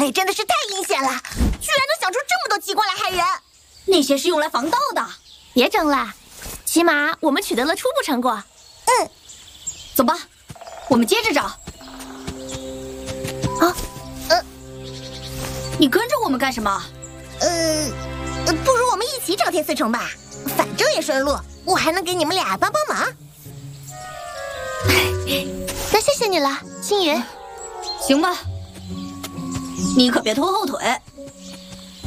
那真的是太阴险了，居然能想出这么多机关来害人。 那些是用来防盗的。 别争了，起码我们取得了初步成果。 走吧，我们接着找。你跟着我们干什么？ 不如我们一起找天四虫吧，反正也顺路，我还能给你们俩帮帮忙。 那谢谢你了，星云。 行吧，你可别拖后腿。